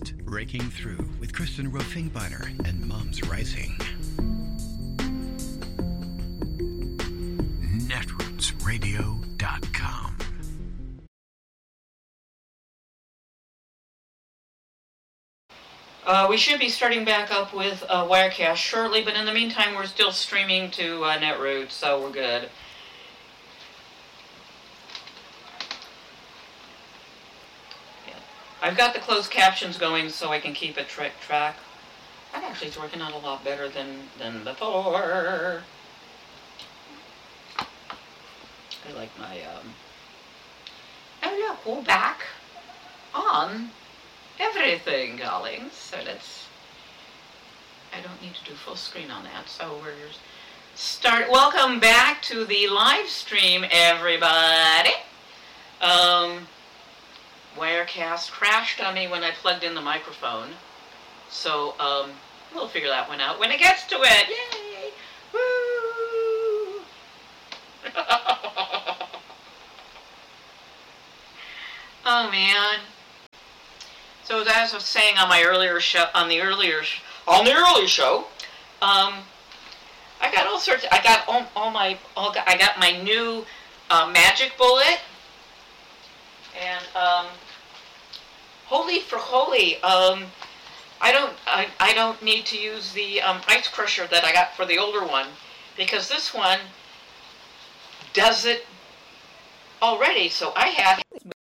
podcast, Breaking Through with Kristen Rofingbeiner and Moms Rising. Netrootsradio.com. We should be starting back up with Wirecast shortly, but in the meantime, we're still streaming to Netroots, so we're good. Yeah. I've got the closed captions going so I can keep a track. That actually is working out a lot better than before. I like my, oh look, we're back on everything, darlings. So I don't need to do full screen on that. So welcome back to the live stream, everybody. Wirecast crashed on me when I plugged in the microphone. So, we'll figure that one out when it gets to it. Yay! Woo! Oh, man. So as I was saying on my earlier show, I got all sorts. I got my new magic bullet, and holy for holy, I don't need to use the ice crusher that I got for the older one, because this one does it already. So I have